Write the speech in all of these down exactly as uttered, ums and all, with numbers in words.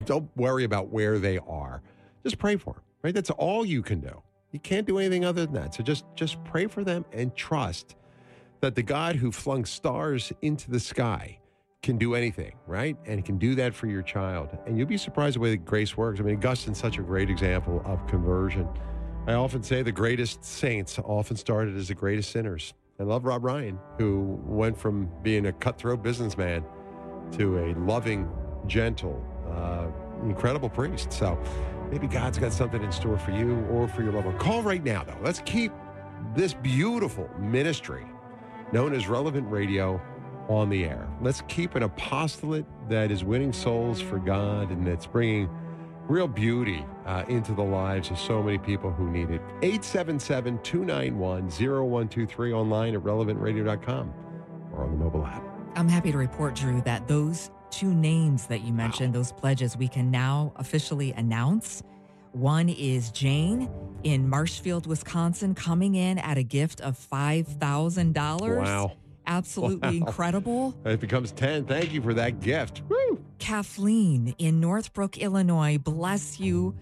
Don't worry about where they are. Just pray for them, right? That's all you can do. You can't do anything other than that. So just, just pray for them and trust that the God who flung stars into the sky can do anything, right? And he can do that for your child. And you'll be surprised the way that grace works. I mean, Augustine's such a great example of conversion. I often say the greatest saints often started as the greatest sinners. I love Rob Ryan, who went from being a cutthroat businessman to a loving, gentle, uh, incredible priest. So maybe God's got something in store for you or for your loved one. Call right now, though. Let's keep this beautiful ministry known as Relevant Radio on the air. Let's keep an apostolate that is winning souls for God and that's bringing real beauty uh, into the lives of so many people who need it. eight seven seven, two nine one, zero one two three, online at relevant radio dot com or on the mobile app. I'm happy to report, Drew, that those two names that you mentioned, wow. those pledges, we can now officially announce. One is Jane in Marshfield, Wisconsin, coming in at a gift of five thousand dollars. Wow. Absolutely wow. incredible. It becomes ten. Thank you for that gift. Woo! Kathleen in Northbrook, Illinois, bless you.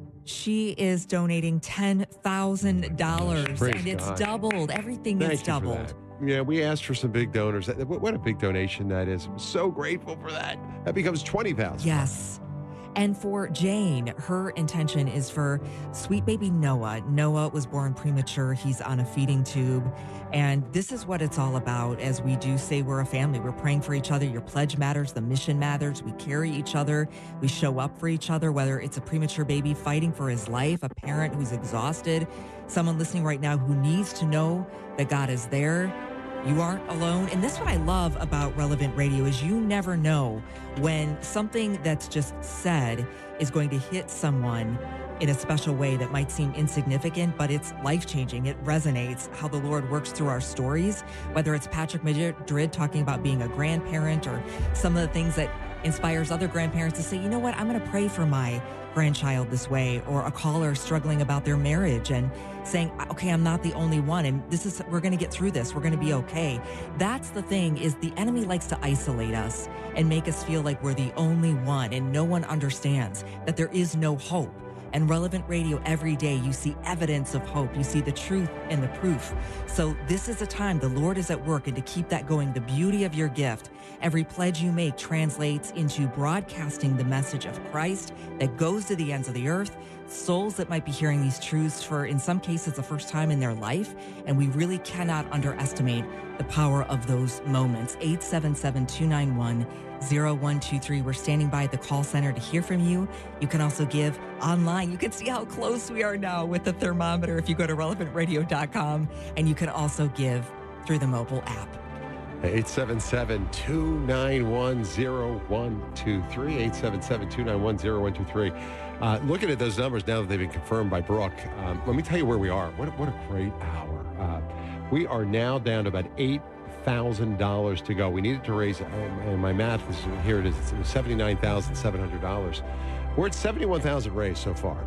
She is donating ten thousand dollars, Praise and it's God. doubled. Everything Thank is you doubled. For that. Yeah, we asked for some big donors. What a big donation that is. I'm so grateful for that. That becomes twenty thousand dollars. Yes. And for Jane, her intention is for sweet baby Noah. Noah was born premature. He's on a feeding tube. And this is what it's all about as we do say we're a family. We're praying for each other. Your pledge matters. The mission matters. We carry each other. We show up for each other, whether it's a premature baby fighting for his life, a parent who's exhausted, someone listening right now who needs to know that God is there. You aren't alone. And this is what I love about Relevant Radio is you never know when something that's just said is going to hit someone in a special way that might seem insignificant, but it's life-changing. It resonates how the Lord works through our stories, whether it's Patrick Madrid talking about being a grandparent or some of the things that inspires other grandparents to say, you know what, I'm going to pray for my grandchild this way, or a caller struggling about their marriage and saying, okay, I'm not the only one. And this is, we're going to get through this. We're going to be okay. That's the thing is the enemy likes to isolate us and make us feel like we're the only one and no one understands that there is no hope. And Relevant Radio, every day you see evidence of hope. You see the truth and the proof. So this is a time the Lord is at work, and to keep that going, the beauty of your gift, every pledge you make translates into broadcasting the message of Christ that goes to the ends of the earth, souls that might be hearing these truths for, in some cases, the first time in their life. And we really cannot underestimate the power of those moments. eight seven seven, two nine one, zero one two three. We're standing by at the call center to hear from you. You can also give online. You can see how close we are now with the thermometer if you go to relevant radio dot com, and you can also give through the mobile app. eight seven seven, two nine one, zero one two three. eight seven seven, two nine one, zero one two three. Uh, looking at those numbers now that they've been confirmed by Brooke, um, let me tell you where we are. What, what a great hour. Uh, we are now down to about eight thousand dollars to go. We needed to raise, and my math is here, it is seventy-nine thousand seven hundred dollars. We're at seventy-one thousand dollars raised so far.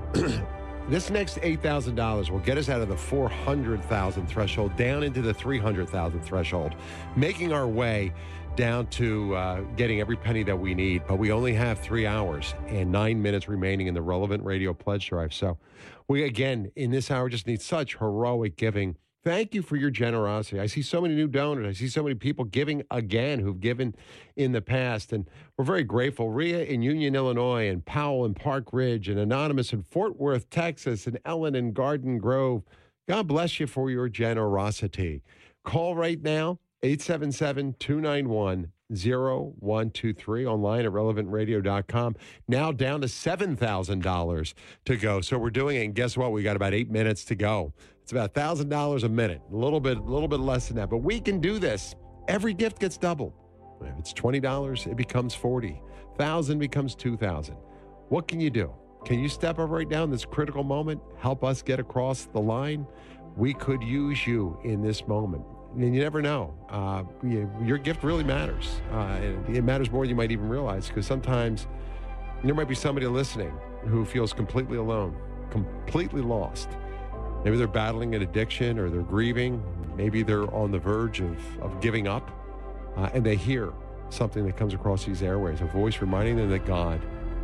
This next eight thousand dollars will get us out of the four hundred thousand dollars threshold down into the three hundred thousand dollars threshold, making our way down to uh, getting every penny that we need. But we only have three hours and nine minutes remaining in the Relevant Radio pledge drive. So we, again, in this hour, just need such heroic giving. Thank you for your generosity. I see so many new donors. I see so many people giving again who've given in the past, and we're very grateful. Rhea in Union, Illinois, and Powell in Park Ridge, and Anonymous in Fort Worth, Texas, and Ellen in Garden Grove. God bless you for your generosity. Call right now, eight seven seven, two nine one, zero one two three, online at relevant radio dot com. Now down to seven thousand dollars to go. So we're doing it, and guess what? We got about eight minutes to go. It's about one thousand dollars a minute, a little bit, a little bit less than that. But we can do this. Every gift gets doubled. If it's twenty dollars, it becomes forty dollars. one thousand dollars becomes two thousand dollars. What can you do? Can you step up right now in this critical moment? Help us get across the line? We could use you in this moment. And you never know. Uh, your gift really matters. Uh, and it matters more than you might even realize, because sometimes there might be somebody listening who feels completely alone, completely lost. Maybe they're battling an addiction, or they're grieving. Maybe they're on the verge of, of giving up, uh, and they hear something that comes across these airways, a voice reminding them that God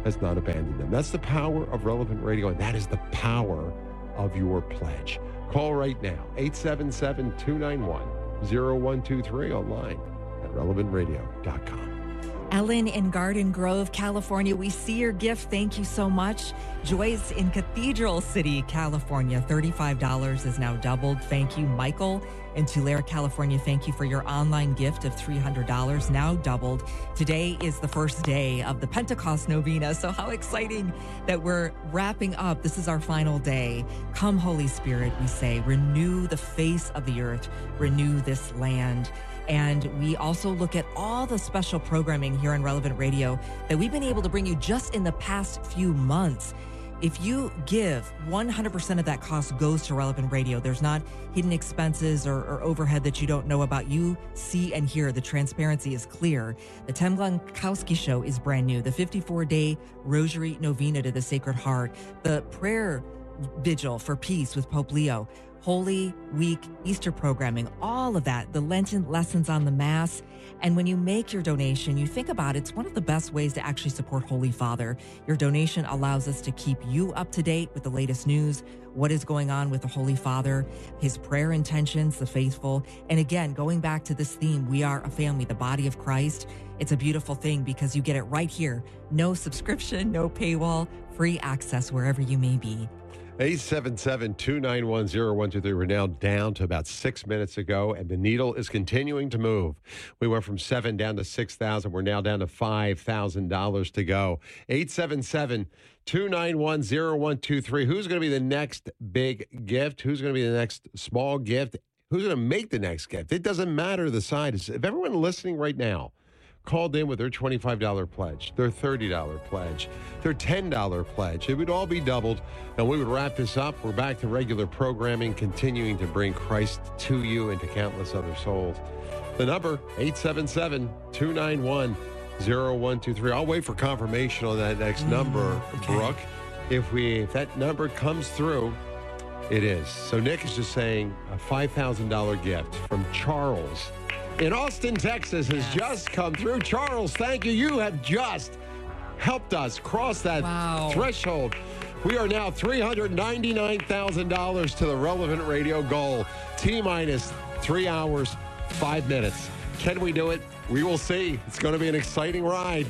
has not abandoned them. That's the power of Relevant Radio, and that is the power of your pledge. Call right now, eight seven seven, two nine one, zero one two three, online at relevant radio dot com. Ellen in Garden Grove, California, we see your gift. Thank you so much. Joyce in Cathedral City, California, thirty-five dollars is now doubled. Thank you. Michael in Tulare, California, thank you for your online gift of three hundred dollars, now doubled. Today is the first day of the Pentecost Novena, so how exciting that we're wrapping up. This is our final day. Come, Holy Spirit, we say, renew the face of the earth, renew this land. And we also look at all the special programming here on Relevant Radio that we've been able to bring you just in the past few months. If you give, one hundred percent of that cost goes to Relevant Radio. There's not hidden expenses or, or overhead that you don't know about. You see and hear. The transparency is clear. The Tim Glankowski Show is brand new. The fifty-four day Rosary Novena to the Sacred Heart. The prayer vigil for peace with Pope Leo. Holy Week, Easter programming, all of that, the Lenten lessons on the Mass. And when you make your donation, you think about it, it's one of the best ways to actually support Holy Father. Your donation allows us to keep you up to date with the latest news, what is going on with the Holy Father, his prayer intentions, the faithful. And again, going back to this theme, we are a family, the body of Christ. It's a beautiful thing because you get it right here. No subscription, no paywall, free access wherever you may be. eight seven seven, two nine one, zero one two three. We're now down to about six minutes ago, and the needle is continuing to move. We went from seven down to six thousand. We're now down to five thousand dollars to go. eight seven seven, two nine one, zero one two three. Who's going to be the next big gift? Who's going to be the next small gift? Who's going to make the next gift? It doesn't matter the size. If everyone listening right now called in with their twenty-five dollars pledge, their thirty dollars pledge, their ten dollars pledge, it would all be doubled, and we would wrap this up. We're back to regular programming, continuing to bring Christ to you and to countless other souls. The number, eight seven seven, two nine one, zero one two three. I'll wait for confirmation on that next mm, number, okay. Brooke. If we if that number comes through, it is. So Nick is just saying a five thousand dollars gift from Charles in Austin, Texas, has yes. just come through. Charles, thank you. You have just helped us cross that wow. threshold. We are now three hundred ninety-nine thousand dollars to the Relevant Radio goal. T-minus three hours, five minutes. Can we do it? We will see. It's going to be an exciting ride.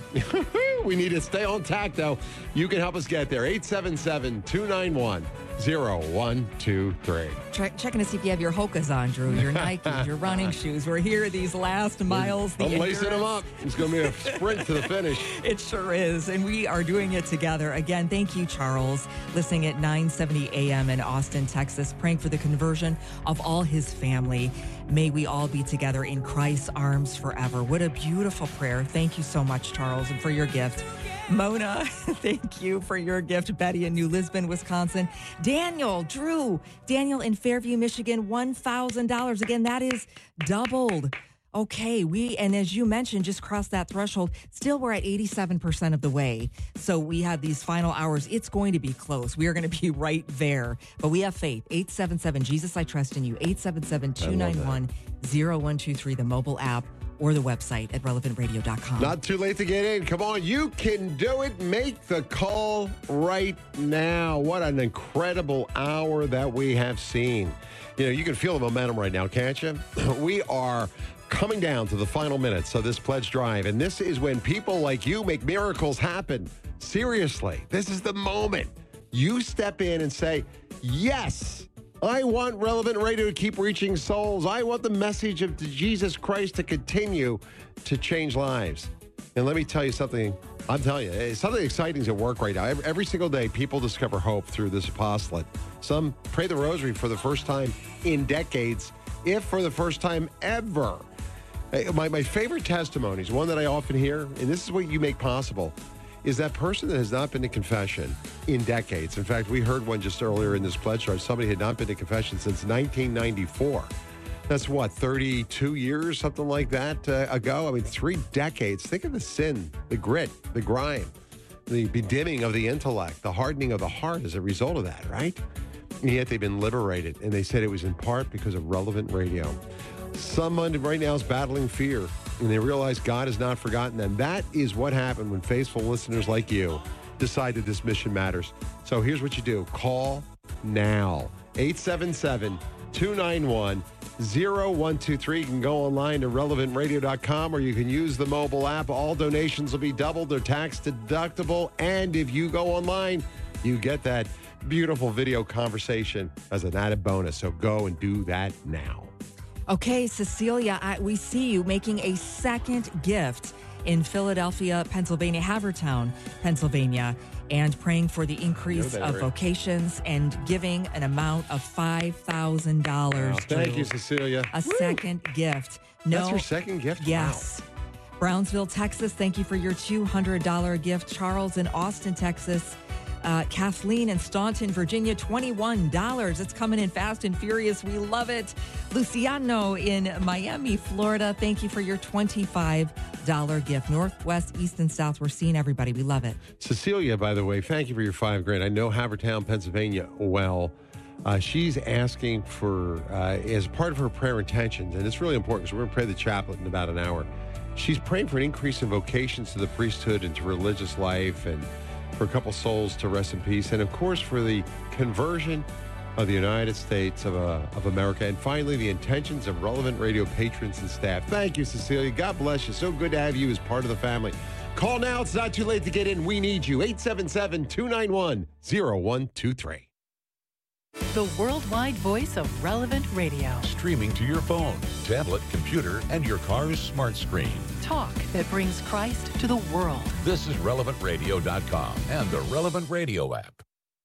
We need to stay on tack, though. You can help us get there. eight seven seven, two nine one, zero one two three. Try, checking to see if you have your Hokas on, Drew, your Nikes, your running shoes. We're here these last miles. The I'm lacing them up. It's going to be a sprint to the finish. It sure is. And we are doing it together. Again, thank you, Charles, listening at nine seventy a.m. in Austin, Texas, praying for the conversion of all his family. May we all be together in Christ's arms forever. What a beautiful prayer. Thank you so much, Charles, and for your gift. Mona, thank you for your gift. Betty in New Lisbon, Wisconsin. Daniel, Drew, Daniel in Fairview, Michigan, one thousand dollars. Again, that is doubled. Okay, we, and as you mentioned, just crossed that threshold. Still, we're at eighty-seven percent of the way. So we have these final hours. It's going to be close. We are going to be right there. But we have faith. eight seven seven, Jesus, I trust in you. eight seven seven, two nine one, zero one two three, the mobile app, or the website at relevant radio dot com. Not too late to get in. Come on, you can do it. Make the call right now. What an incredible hour that we have seen. You know, you can feel the momentum right now, can't you? We are coming down to the final minutes of this pledge drive, and this is when people like you make miracles happen. Seriously, this is the moment. You step in and say, yes, I want Relevant Radio to keep reaching souls. I want the message of Jesus Christ to continue to change lives. And let me tell you something. I'm telling you, something exciting is at work right now. Every, every single day, people discover hope through this apostolate. Some pray the rosary for the first time in decades, if for the first time ever. My, my favorite testimonies, one that I often hear, and this is what you make possible, is that person that has not been to confession in decades. In fact, we heard one just earlier in this pledge drive. Somebody had not been to confession since nineteen ninety-four. That's what, thirty-two years, something like that uh, ago? I mean, three decades. Think of the sin, the grit, the grime, the bedimming of the intellect, the hardening of the heart as a result of that, right? And yet they've been liberated. And they said it was in part because of Relevant Radio. Someone right now is battling fear, and they realize God has not forgotten them. That is what happened when faithful listeners like you decide that this mission matters. So here's what you do. Call now. eight seven seven, two nine one, zero one two three. You can go online to relevant radio dot com or you can use the mobile app. All donations will be doubled. They're tax deductible. And if you go online, you get that beautiful video conversation as an added bonus. So go and do that now. Okay, Cecilia, I, we see you making a second gift in Philadelphia, Pennsylvania, Havertown, Pennsylvania, and praying for the increase of vocations and giving an amount of five thousand dollars. Wow, thank you, Cecilia. A Woo. second gift. No, That's your second gift? Yes. Wow. Brownsville, Texas, thank you for your two hundred dollars gift. Charles in Austin, Texas. Uh, Kathleen in Staunton, Virginia, twenty-one dollars. It's coming in fast and furious. We love it. Luciano in Miami, Florida, thank you for your twenty-five dollars gift. Northwest, East, and South, we're seeing everybody. We love it. Cecilia, by the way, thank you for your five grand. I know Havertown, Pennsylvania well. Uh, she's asking for, uh, as part of her prayer intentions, and it's really important because we're going to pray the chaplet in about an hour. She's praying for an increase in vocations to the priesthood and to religious life, and for a couple souls to rest in peace, and of course for the conversion of the United States of, uh, of America, and finally the intentions of Relevant Radio patrons and staff. Thank you, Cecilia. God bless you. So good to have you as part of the family. Call now. It's not too late to get in. We need you. eight seven seven, two nine one, zero one two three. The worldwide voice of Relevant Radio. Streaming to your phone, tablet, computer, and your car's smart screen. Talk that brings Christ to the world. This is relevant radio dot com and the Relevant Radio app.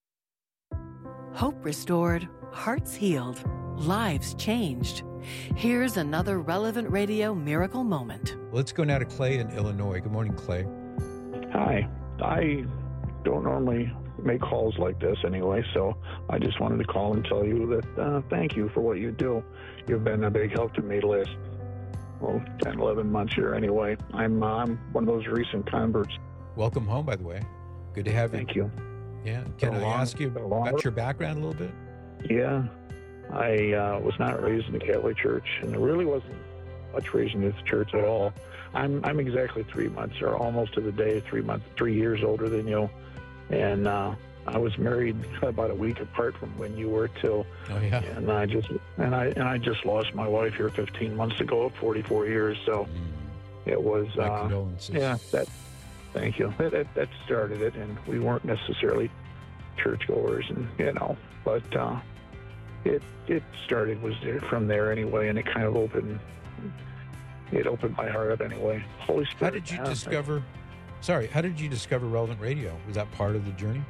Hope restored, hearts healed, lives changed. Here's another Relevant Radio miracle moment. Let's go now to Clay in Illinois. Good morning, Clay. Hi. I don't normally make calls like this anyway, so I just wanted to call and tell you that uh, thank you for what you do. You've been a big help to me the last, well, ten, eleven months here anyway. I'm, uh, I'm one of those recent converts. Welcome home, by the way. Good to have you. Thank you. Yeah. Can I long, ask you about your background a little bit? Yeah. I uh, was not raised in the Catholic Church, and there really wasn't much raised in this church at all. I'm I'm exactly three months, or almost to the day, three months, three years older than you. And uh, I was married about a week apart from when you were too. Oh yeah. And I just and I and I just lost my wife here fifteen months ago, forty-four years. So mm. it was. My uh, condolences. Yeah. That. Thank you. That, that that started it, and we weren't necessarily churchgoers, and you know, but uh, it it started was from there anyway, and it kind of opened. It opened my heart up anyway. Holy Spirit. How did you discover? Sorry, how did you discover Relevant Radio? Was that part of the journey?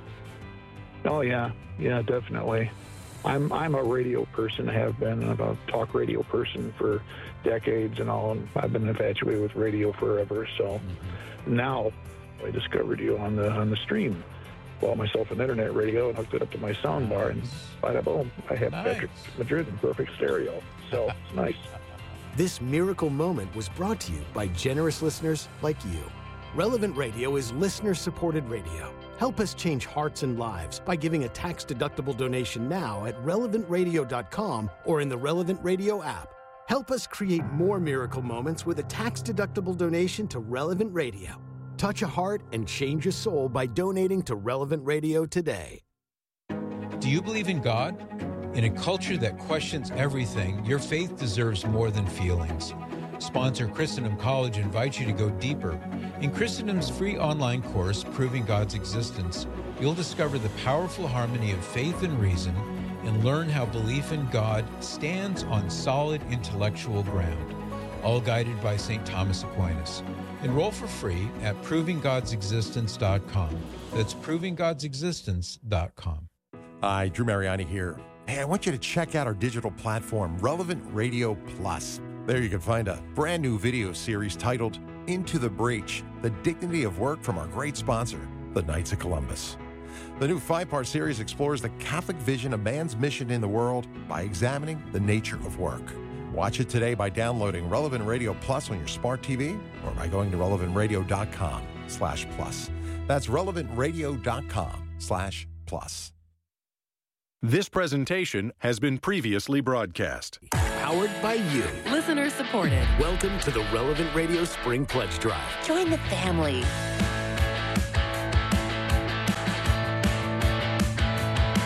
Oh yeah, yeah, definitely. I'm I'm a radio person. I have been I'm a talk radio person for decades and all. And I've been infatuated with radio forever. So mm-hmm. now I discovered you on the on the stream. Bought myself an internet radio and hooked it up to my sound bar, and bada boom, I have nice. Patrick Madrid in perfect stereo. So it's nice. This miracle moment was brought to you by generous listeners like you. Relevant Radio is listener-supported radio. Help us change hearts and lives by giving a tax-deductible donation now at relevant radio dot com or in the Relevant Radio app. Help us create more miracle moments with a tax-deductible donation to Relevant Radio. Touch a heart and change a soul by donating to Relevant Radio today. Do you believe in God? In a culture that questions everything, your faith deserves more than feelings. Sponsor Christendom College invites you to go deeper. In Christendom's free online course, Proving God's Existence, you'll discover the powerful harmony of faith and reason and learn how belief in God stands on solid intellectual ground, all guided by Saint Thomas Aquinas. Enroll for free at proving gods existence dot com. That's proving gods existence dot com. Hi, Drew Mariani here. Hey, I want you to check out our digital platform, Relevant Radio Plus. There you can find a brand new video series titled Into the Breach, The Dignity of Work from our great sponsor, the Knights of Columbus. The new five-part series explores the Catholic vision of man's mission in the world by examining the nature of work. Watch it today by downloading Relevant Radio Plus on your smart T V or by going to relevant radio dot com slash plus. That's relevant radio dot com slash plus. This presentation has been previously broadcast. Powered by you. Listener supported. Welcome to the Relevant Radio Spring Pledge Drive. Join the family.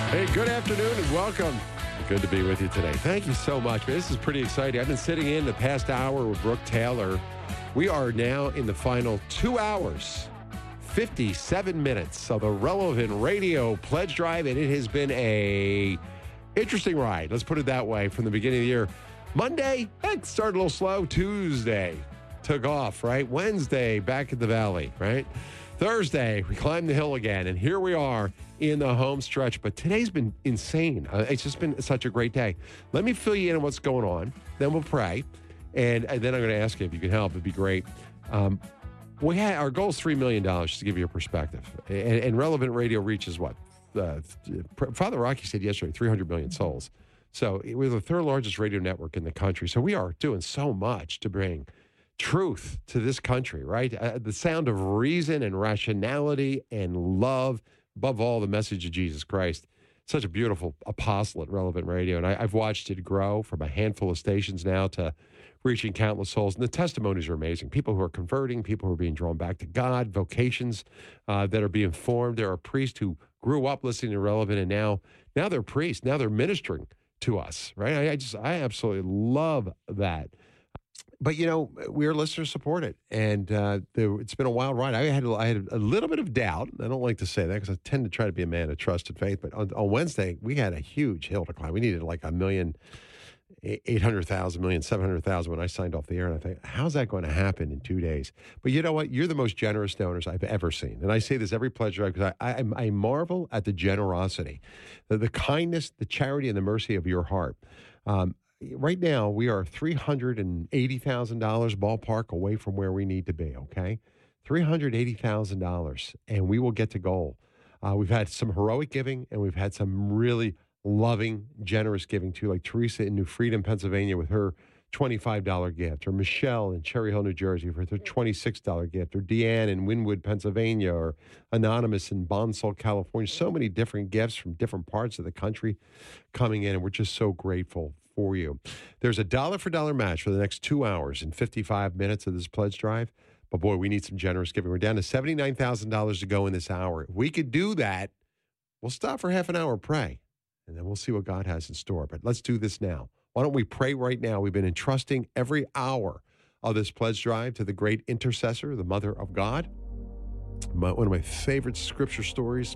Hey, good afternoon and welcome. Good to be with you today. Thank you so much. Man, this is pretty exciting. I've been sitting in the past hour with Brooke Taylor. We are now in the final two hours, fifty-seven minutes of the Relevant Radio Pledge Drive, and it has been a interesting ride. Let's put it that way from the beginning of the year. Monday, it started a little slow. Tuesday, took off, right? Wednesday, back at the valley, right? Thursday, we climbed the hill again, and here we are in the home stretch. But today's been insane. Uh, it's just been such a great day. Let me fill you in on what's going on. Then we'll pray. And, and then I'm going to ask you if you can help. It'd be great. Um, we had our goal is three million dollars, just to give you a perspective. And, and Relevant Radio reaches what? Uh, Father Rocky said yesterday, three hundred million souls. So we're the third largest radio network in the country. So we are doing so much to bring truth to this country, right? Uh, the sound of reason and rationality and love, above all, the message of Jesus Christ. Such a beautiful apostolate, Relevant Radio. And I, I've watched it grow from a handful of stations now to reaching countless souls. And the testimonies are amazing. People who are converting, people who are being drawn back to God, vocations uh, that are being formed. There are priests who grew up listening to Relevant, and now, now they're priests. Now they're ministering to us, right? I, I just, I absolutely love that. But, you know, we're listener supported, and uh, there, it's been a wild ride. I had, I had a little bit of doubt. I don't like to say that because I tend to try to be a man of trust and faith. But on, on Wednesday, we had a huge hill to climb. We needed like a million, eight hundred thousand, million, seven hundred thousand when I signed off the air. And I think, how's that going to happen in two days? But you know what? You're the most generous donors I've ever seen. And I say this every pledge drive because I, I, I marvel at the generosity, the, the kindness, the charity, and the mercy of your heart. Um, Right now, we are three hundred eighty thousand dollars ballpark away from where we need to be, okay? three hundred eighty thousand dollars, and we will get to goal. Uh, we've had some heroic giving, and we've had some really loving, generous giving, too, like Teresa in New Freedom, Pennsylvania, with her twenty-five dollars gift, or Michelle in Cherry Hill, New Jersey, with her twenty-six dollars gift, or Deanne in Wynwood, Pennsylvania, or Anonymous in Bonsall, California. So many different gifts from different parts of the country coming in, and we're just so grateful for you. There's a dollar-for-dollar match for the next two hours and fifty-five minutes of this pledge drive. But, boy, we need some generous giving. We're down to seventy-nine thousand dollars to go in this hour. If we could do that, we'll stop for half an hour, pray, and then we'll see what God has in store. But let's do this now. Why don't we pray right now? We've been entrusting every hour of this pledge drive to the great intercessor, the Mother of God. My, one of my favorite scripture stories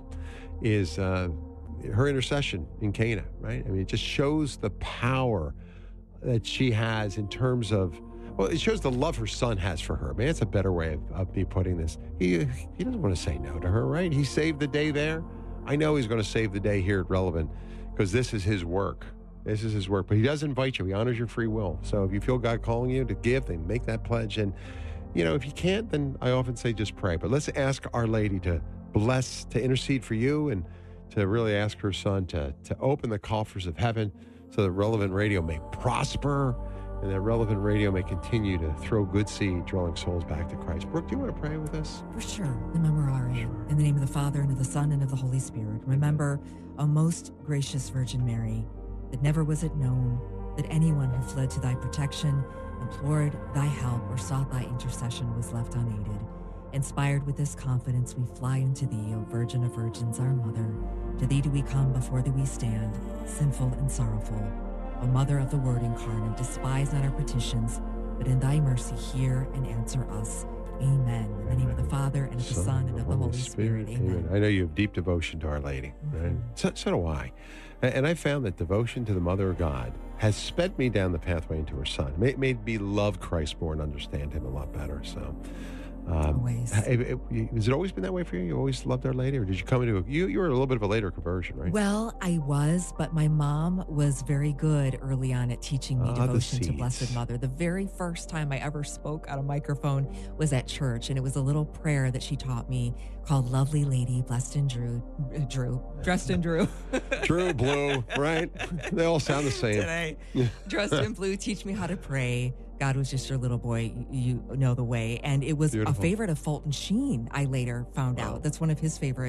is uh, her intercession in Cana, right? I mean, it just shows the power that she has in terms of, well, it shows the love her son has for her. Man, it's a better way of, of me putting this. He, he doesn't want to say no to her, right? He saved the day there. I know he's going to save the day here at Relevant because this is his work. This is his work. But he does invite you. He honors your free will. So if you feel God calling you to give, then make that pledge. And, you know, if you can't, then I often say just pray. But let's ask Our Lady to bless, to intercede for you, and to really ask her son to, to open the coffers of heaven so that Relevant Radio may prosper and that Relevant Radio may continue to throw good seed, drawing souls back to Christ. Brooke, do you want to pray with us? For sure. The Memorare. In the name of the Father, and of the Son, and of the Holy Spirit. Remember, O most gracious Virgin Mary, that never was it known that anyone who fled to thy protection, implored thy help, or sought thy intercession was left unaided. Inspired with this confidence, we fly unto thee, O Virgin of Virgins, our Mother. To thee do we come, before thee we stand, sinful and sorrowful. O Mother of the Word incarnate, despise not our petitions, but in thy mercy hear and answer us. Amen. In the name of the Father, and of the Son, Son and of the Holy Spirit. Spirit. Amen. Amen. I know you have deep devotion to Our Lady, right? Mm-hmm. So, so do I. And I found that devotion to the Mother of God has sped me down the pathway into her Son. It made me love Christ more and understand him a lot better. So, um, always. It, it, has it always been that way for you? You always loved Our Lady, or did you come into a, you? You were a little bit of a later conversion, right? Well, I was, but my mom was very good early on at teaching me ah, devotion to Blessed Mother. The very first time I ever spoke on a microphone was at church, and it was a little prayer that she taught me called "Lovely Lady, blessed in Drew, Drew, dressed in Drew, Drew blue, right? They all sound the same. Today, dressed in blue, teach me how to pray. God was just your little boy. You know the way. And it was Beautiful. A favorite of Fulton Sheen, I later found out. That's one of his favorite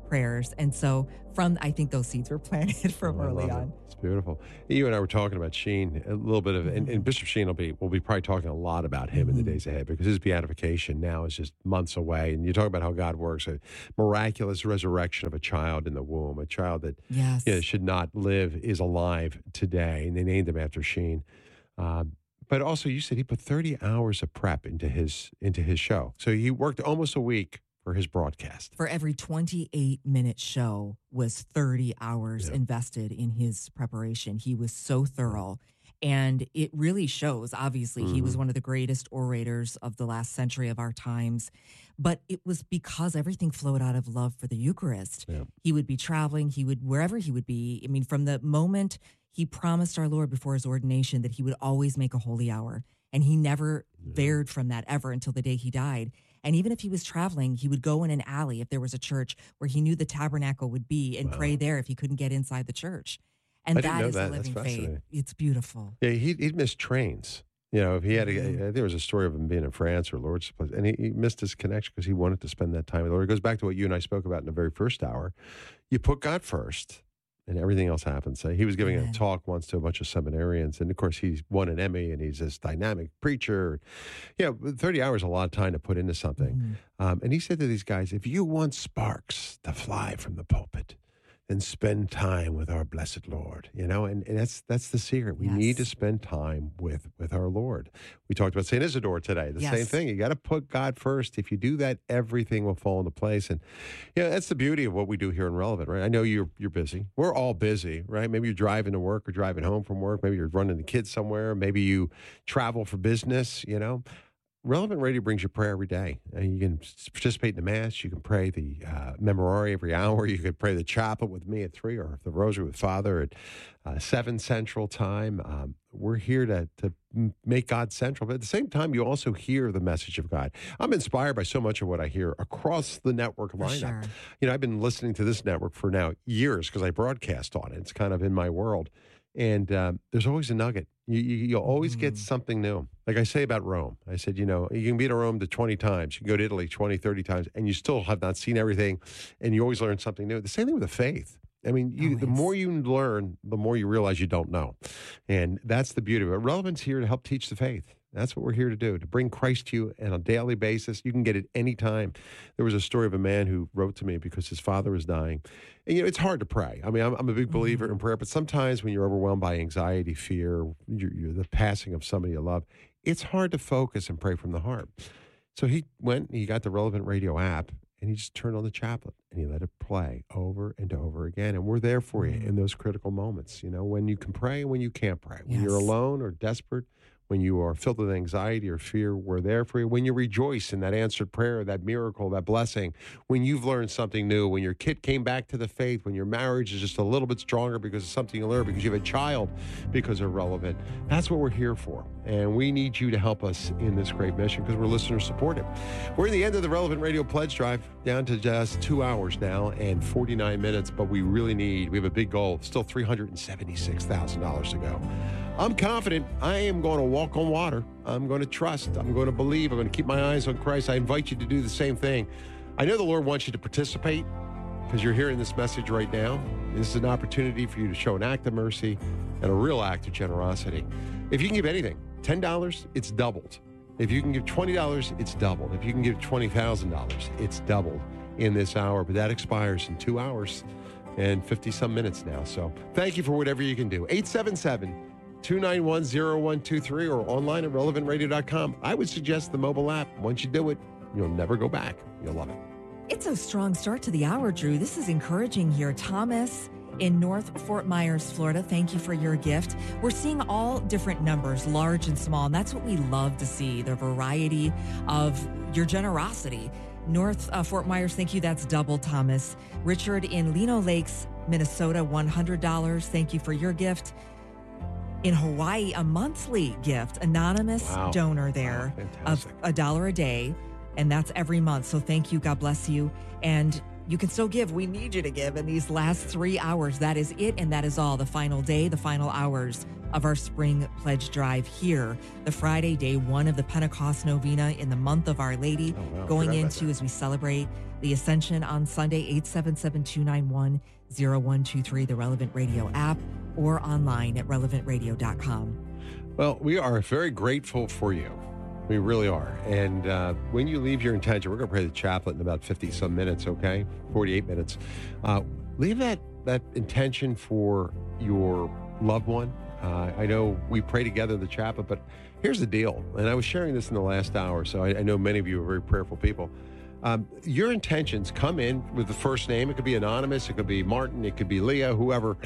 prayers. And so from, I think those seeds were planted from Oh, I early love it. on. It's beautiful. You and I were talking about Sheen a little bit of, Mm-hmm. and, and Bishop Sheen will be, we'll be probably talking a lot about him Mm-hmm. in the days ahead because his beatification now is just months away. And you talk about how God works, a miraculous resurrection of a child in the womb, a child that Yes. you know, should not live is alive today. And they named him after Sheen. Um, but also, you said he put thirty hours of prep into his into his show. So he worked almost a week for his broadcast. For every twenty-eight minute show was thirty hours Yeah. invested in his preparation. He was so thorough. And it really shows, obviously, he was Mhm. one of the greatest orators of the last century of our times. But it was because everything flowed out of love for the Eucharist. Yeah. He would be traveling, he would, wherever he would be. I mean, from the moment he promised our Lord before his ordination that he would always make a holy hour. And he never veered from that ever until the day he died. And even if he was traveling, he would go in an alley if there was a church where he knew the tabernacle would be and Wow. pray there if he couldn't get inside the church. And I didn't that know is that. a That's living faith. fascinating. It's beautiful. Yeah, he, he'd miss trains. You know, if he had, Mhm. a, there was a story of him being in France or Lord's place, and he, he missed his connection because he wanted to spend that time with the Lord. It goes back to what you and I spoke about in the very first hour. You put God first, and everything else happens. So he was giving Amen. a talk once to a bunch of seminarians, and of course, he's won an Emmy, and he's this dynamic preacher. Yeah, thirty hours is a lot of time to put into something. Mhm. Um, and he said to these guys, if you want sparks to fly from the pulpit, then spend time with our blessed Lord, you know, and, and that's that's the secret. We need to Yes. spend time with with our Lord. We talked about Saint Isidore today, the same Yes. thing. You got to put God first. If you do that, everything will fall into place. And yeah, that's the beauty of what we do here in Relevant, right? I know you're you're busy. We're all busy, right? Maybe you're driving to work or driving home from work. Maybe you're running the kids somewhere. Maybe you travel for business, you know. Relevant Radio brings you prayer every day. Uh, you can s- participate in the Mass. You can pray the uh, Memorare every hour. You can pray the Chaplet with me at three or the Rosary with Father at uh, seven Central Time. Um, we're here to, to m- make God central. But at the same time, you also hear the message of God. I'm inspired by so much of what I hear across the network For lineup. sure. You know, I've been listening to this network for now years because I broadcast on it. It's kind of in my world. And um, there's always a nugget. You, you, you'll always get Mhm. something new. Like I say about Rome. I said, you know, you can be to Rome to twenty times. You can go to Italy twenty, thirty times, and you still have not seen everything, and you always learn something new. The same thing with the faith. I mean, you, the Always. more you learn, the more you realize you don't know. And that's the beauty of it. Relevance here to help teach the faith. That's what we're here to do, to bring Christ to you on a daily basis. You can get it anytime. There was a story of a man who wrote to me because his father was dying. And, you know, it's hard to pray. I mean, I'm, I'm a big believer Mm-hmm. in prayer, but sometimes when you're overwhelmed by anxiety, fear, you're, you're the passing of somebody you love, it's hard to focus and pray from the heart. So he went, he got the Relevant Radio app, and he just turned on the chaplet and he let it play over and over again. And we're there for you in those critical moments, you know, when you can pray and when you can't pray, when you're Yes. alone or desperate, when you are filled with anxiety or fear, we're there for you. When you rejoice in that answered prayer, that miracle, that blessing, when you've learned something new, when your kid came back to the faith, when your marriage is just a little bit stronger because of something you learned, because you have a child, because they're relevant. That's what we're here for. And we need you to help us in this great mission because we're listener supported. We're in the end of the Relevant Radio Pledge Drive, down to just two hours now and forty-nine minutes, but we really need, we have a big goal, still three hundred seventy-six thousand dollars to go. I'm confident I am going to walk on water. I'm going to trust. I'm going to believe. I'm going to keep my eyes on Christ. I invite you to do the same thing. I know the Lord wants you to participate because you're hearing this message right now. This is an opportunity for you to show an act of mercy and a real act of generosity. If you can give anything, ten dollars, it's doubled. If you can give twenty dollars, it's doubled. If you can give twenty thousand dollars, it's doubled in this hour. But that expires in two hours and fifty-some minutes now. So thank you for whatever you can do. eight seven seven, two nine one, zero one two three or online at relevant radio dot com. I would suggest the mobile app. Once you do it, you'll never go back. You'll love it. It's a strong start to the hour, Drew. This is encouraging here. Thomas in North Fort Myers, Florida, thank you for your gift. We're seeing all different numbers, large and small, and that's what we love to see, the variety of your generosity. North uh, Fort Myers, thank you. That's double, Thomas. Richard in Lino Lakes, Minnesota, one hundred dollars. Thank you for your gift. In Hawaii, a monthly gift, anonymous Wow. donor there Wow, of fantastic. a dollar a day, and that's every month. So thank you. God bless you. And you can still give. We need you to give in these last three hours. That is it, and that is all. The final day, the final hours of our spring pledge drive here. The Friday, day one of the Pentecost Novena in the month of Our Lady, Oh, wow. going Forgot about into that. as we celebrate the Ascension on Sunday, eight seven seven, two nine one, zero one two three, the Relevant Radio app, or online at relevant radio dot com. Well, we are very grateful for you. We really are. And uh, when you leave your intention, we're going to pray the chaplet in about fifty-some minutes, okay? forty-eight minutes. Uh, leave that, that intention for your loved one. Uh, I know we pray together the chaplet, but here's the deal. And I was sharing this in the last hour, so I, I know many of you are very prayerful people. Um, your intentions come in with the first name. It could be anonymous. It could be Martin. It could be Leah, whoever.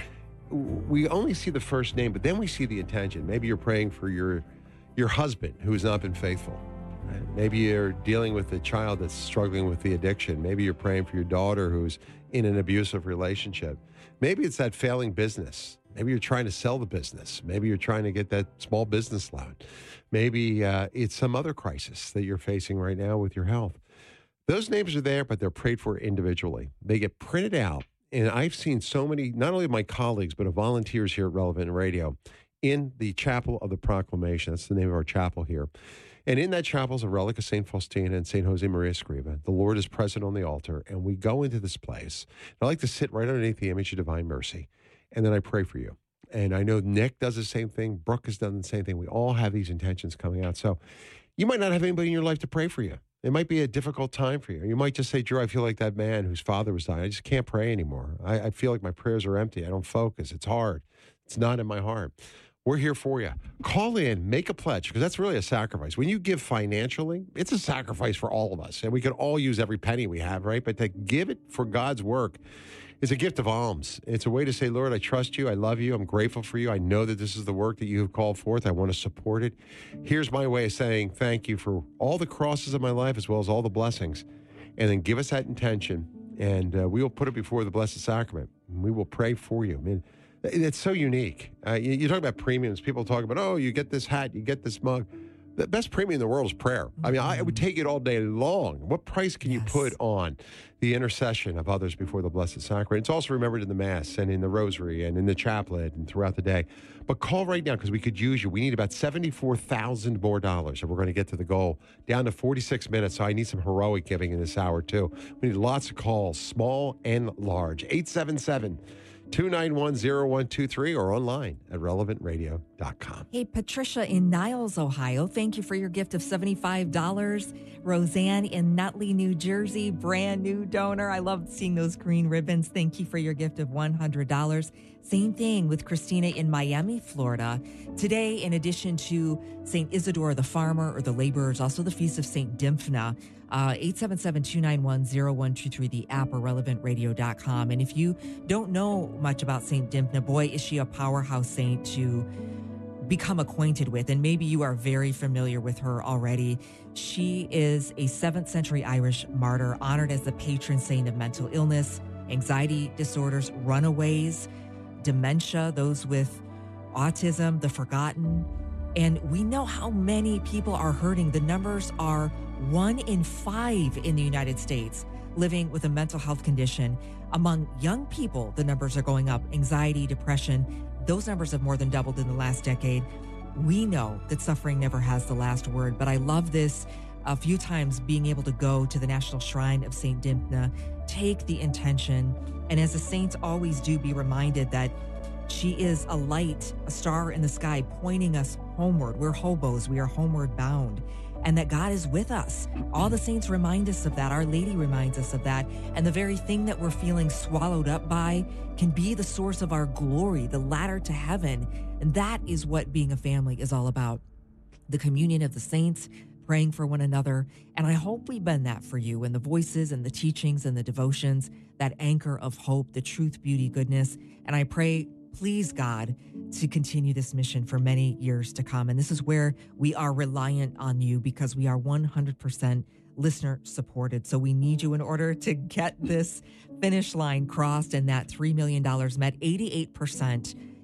We only see the first name, but then we see the intention. Maybe you're praying for your your husband who has not been faithful. Right? Maybe you're dealing with a child that's struggling with the addiction. Maybe you're praying for your daughter who's in an abusive relationship. Maybe it's that failing business. Maybe you're trying to sell the business. Maybe you're trying to get that small business loan. Maybe uh, it's some other crisis that you're facing right now with your health. Those names are there, but they're prayed for individually. They get printed out. And I've seen so many, not only of my colleagues, but of volunteers here at Relevant Radio, in the Chapel of the Proclamation. That's the name of our chapel here. And in that chapel is a relic of Saint Faustina and Saint Jose Maria Escriva. The Lord is present on the altar, and we go into this place. And I like to sit right underneath the image of Divine Mercy, and then I pray for you. And I know Nick does the same thing. Brooke has done the same thing. We all have these intentions coming out. So you might not have anybody in your life to pray for you. It might be a difficult time for you. You might just say, Drew, I feel like that man whose father was dying. I just can't pray anymore. I, I feel like my prayers are empty. I don't focus. It's hard. It's not in my heart. We're here for you. Call in, make a pledge, because that's really a sacrifice. When you give financially, it's a sacrifice for all of us. And we can all use every penny we have, right? But to give it for God's work is a gift of alms. It's a way to say, Lord, I trust you. I love you. I'm grateful for you. I know that this is the work that you have called forth. I want to support it. Here's my way of saying thank you for all the crosses of my life as well as all the blessings. And then give us that intention, and uh, we will put it before the Blessed Sacrament. And we will pray for you. I mean, it's so unique. Uh, you, you talk about premiums. People talk about, oh, you get this hat, you get this mug. The best premium in the world is prayer. I mean, I would take it all day long. What price can Yes. you put on the intercession of others before the Blessed Sacrament? It's also remembered in the Mass and in the Rosary and in the chaplet and throughout the day. But call right now because we could use you. We need about seventy-four thousand more dollars if we're going to get to the goal. Down to forty-six minutes, so I need some heroic giving in this hour, too. We need lots of calls, small and large. eight seven seven, two nine one, zero one two three or online at relevant radio dot com. Hey, Patricia in Niles, Ohio, thank you for your gift of seventy-five dollars. Roseanne in Nutley, New Jersey, brand new donor. I love seeing those green ribbons. Thank you for your gift of one hundred dollars. Same thing with Christina in Miami, Florida. Today, in addition to Saint Isidore the Farmer or the Laborers, also the Feast of Saint Dymphna, uh, eight seven seven, two nine one, zero one two three, the app or relevant radio dot com. And if you don't know much about Saint Dymphna, boy, is she a powerhouse saint to become acquainted with, and maybe you are very familiar with her already. She is a seventh century Irish martyr, honored as the patron saint of mental illness, anxiety disorders, runaways, dementia, those with autism, the forgotten. And we know how many people are hurting. The numbers are one in five in the United States living with a mental health condition. Among young people, the numbers are going up. Anxiety, depression, those numbers have more than doubled in the last decade. We know that suffering never has the last word, but I love this. A few times being able to go to the National Shrine of Saint Dymphna, take the intention, and as the saints always do, be reminded that she is a light, a star in the sky, pointing us homeward. We're hobos, we are homeward bound, and that God is with us. All the saints remind us of that. Our Lady reminds us of that. And the very thing that we're feeling swallowed up by can be the source of our glory, the ladder to heaven. And that is what being a family is all about. The communion of the saints, praying for one another. And I hope we've been that for you in the voices and the teachings and the devotions, that anchor of hope, the truth, beauty, goodness. And I pray, please, God, to continue this mission for many years to come. And this is where we are reliant on you because we are one hundred percent listener supported. So we need you in order to get this finish line crossed and that three million dollars met. eighty-eight percent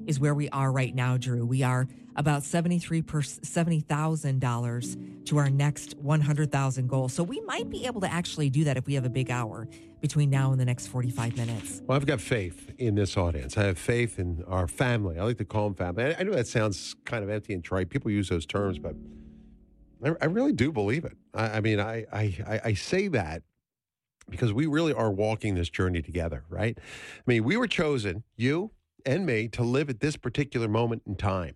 is where we are right now, Drew. We are about seventy-three per, seventy thousand dollars to our next one hundred thousand goal. So we might be able to actually do that if we have a big hour between now and the next forty-five minutes. Well, I've got faith in this audience. I have faith in our family. I like to call them family. I, I know that sounds kind of empty and trite. People use those terms, but I, I really do believe it. I, I mean, I, I, I say that because we really are walking this journey together, right? I mean, we were chosen, you and me, to live at this particular moment in time.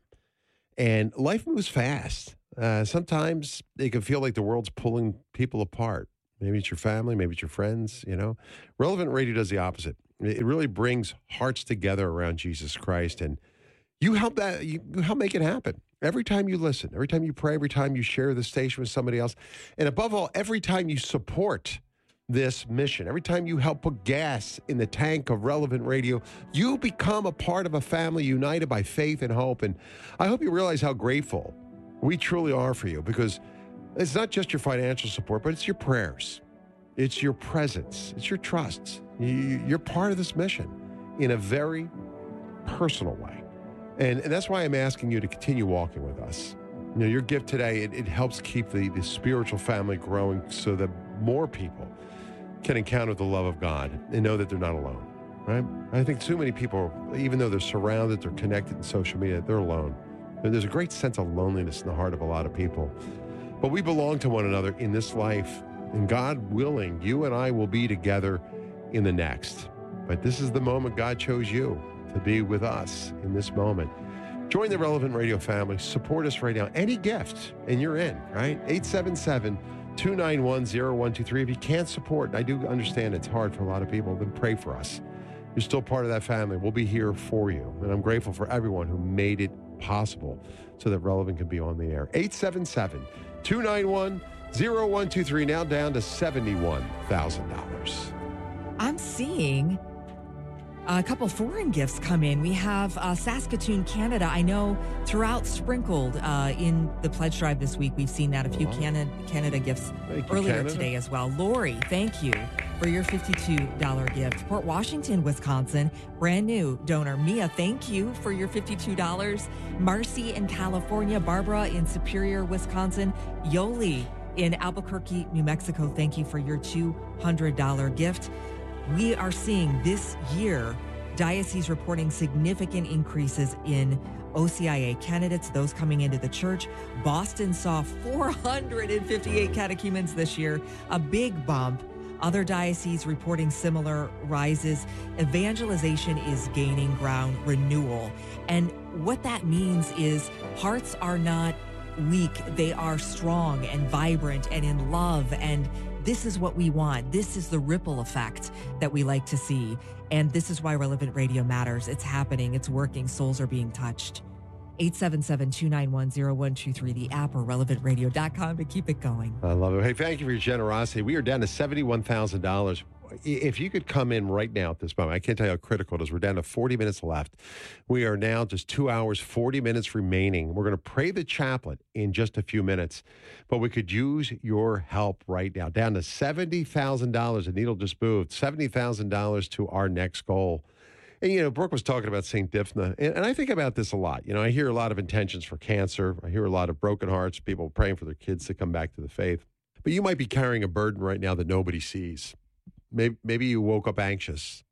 And life moves fast. Uh, sometimes it can feel like the world's pulling people apart. Maybe it's your family, maybe it's your friends, you know. Relevant Radio does the opposite. It really brings hearts together around Jesus Christ. And you help that, you help make it happen. Every time you listen, every time you pray, every time you share the station with somebody else, and above all, every time you support this mission, every time you help put gas in the tank of Relevant Radio, you become a part of a family united by faith and hope. And I hope you realize how grateful we truly are for you, because it's not just your financial support, but it's your prayers. It's your presence. It's your trust. You're part of this mission in a very personal way. And, and that's why I'm asking you to continue walking with us. You know, your gift today, it, it helps keep the, the spiritual family growing so that more people can encounter the love of God and know that they're not alone, right? I think too many people, even though they're surrounded, they're connected in social media, they're alone. And there's a great sense of loneliness in the heart of a lot of people. But we belong to one another in this life, and God willing, you and I will be together in the next. But this is the moment God chose you to be with us in this moment. Join the Relevant Radio family. Support us right now. Any gift, and you're in, right? eight seven seven, two nine one, zero one two three. If you can't support, and I do understand it's hard for a lot of people, then pray for us. You're still part of that family. We'll be here for you. And I'm grateful for everyone who made it possible so that Relevant can be on the air. eight seven seven, two nine one, zero one two three, now down to seventy-one thousand dollars. I'm seeing a couple foreign gifts come in. We have uh, Saskatoon, Canada. I know throughout sprinkled uh, in the pledge drive this week, we've seen that a few Canada, Canada gifts Thank you, earlier Canada. today as well. Lori, thank you for your fifty-two dollars gift. Port Washington, Wisconsin, brand new donor. Mia, thank you for your fifty-two dollars. Marcy in California, Barbara in Superior, Wisconsin, Yoli in Albuquerque, New Mexico, thank you for your two hundred dollars gift. We are seeing this year dioceses reporting significant increases in O C I A candidates, those coming into the church. Boston saw four hundred fifty-eight catechumens this year, a big bump. Other dioceses reporting similar rises. Evangelization is gaining ground, renewal. And what that means is hearts are not weak. They are strong and vibrant and in love. And this is what we want. This is the ripple effect that we like to see. And this is why Relevant Radio matters. It's happening. It's working. Souls are being touched. eight seven seven, two nine one, zero one two three, the app or relevant radio dot com to keep it going. I love it. Hey, thank you for your generosity. We are down to seventy-one thousand dollars. If you could come in right now at this moment, I can't tell you how critical it is. We're down to forty minutes left. We are now just two hours, forty minutes remaining. We're going to pray the chaplet in just a few minutes, but we could use your help right now. Down to seventy thousand dollars. The needle just moved. seventy thousand dollars to our next goal. And, you know, Brooke was talking about Saint Dipna, and, and I think about this a lot. You know, I hear a lot of intentions for cancer. I hear a lot of broken hearts, people praying for their kids to come back to the faith. But you might be carrying a burden right now that nobody sees. Maybe, maybe you woke up anxious.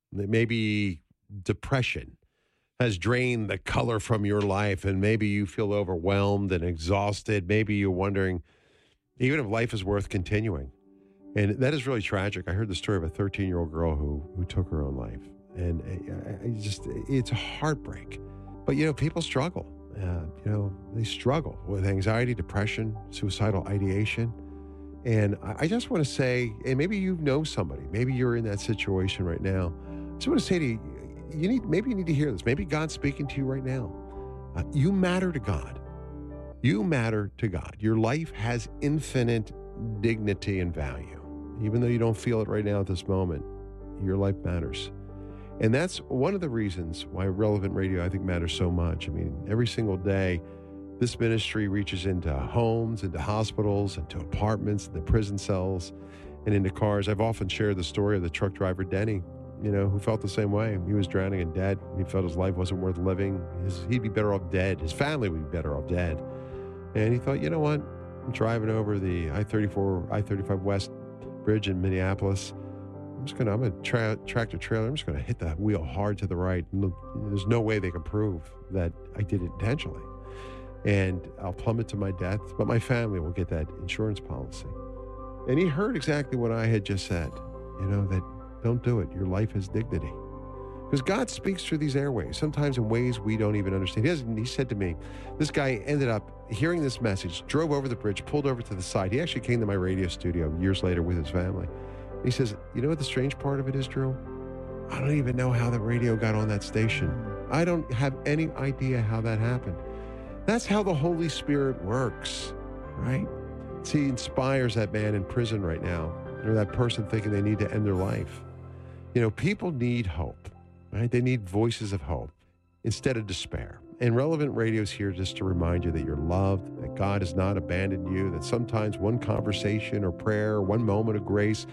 Maybe depression has drained the color from your life, and maybe you feel overwhelmed and exhausted. Maybe you're wondering even if life is worth continuing. And that is really tragic. I heard the story of a thirteen-year-old girl who who took her own life. And I, I just, it's a heartbreak. But, you know, people struggle. Uh, you know, they struggle with anxiety, depression, suicidal ideation. And I just want to say, and maybe you know somebody, maybe you're in that situation right now. I just want to say to you, you need, maybe you need to hear this. Maybe God's speaking to you right now. Uh, you matter to God. You matter to God. Your life has infinite dignity and value. Even though you don't feel it right now at this moment, your life matters. And that's one of the reasons why Relevant Radio, I think, matters so much. I mean, every single day, this ministry reaches into homes, into hospitals, into apartments, into prison cells, and into cars. I've often shared the story of the truck driver, Denny. you know, who felt the same way. He was drowning in debt. He felt his life wasn't worth living. His, he'd be better off dead. His family would be better off dead. And he thought, you know what? I'm driving over the I thirty-four, I thirty-five West Bridge in Minneapolis. I'm just going to, I'm a tra- tractor trailer. I'm just going to hit the wheel hard to the right. There's no way they can prove that I did it intentionally. And I'll plummet to my death, but my family will get that insurance policy. And he heard exactly what I had just said, you know, that don't do it. Your life has dignity. Because God speaks through these airways, sometimes in ways we don't even understand. He, hasn't, he said to me, this guy ended up hearing this message, drove over the bridge, pulled over to the side. He actually came to my radio studio years later with his family. He says, you know what the strange part of it is, Drew? I don't even know how the radio got on that station. I don't have any idea how that happened. That's how the Holy Spirit works, right? See, he inspires that man in prison right now, or that person thinking they need to end their life. You know, people need hope, right? They need voices of hope instead of despair. And Relevant Radio is here just to remind you that you're loved, that God has not abandoned you, that sometimes one conversation or prayer, one moment of grace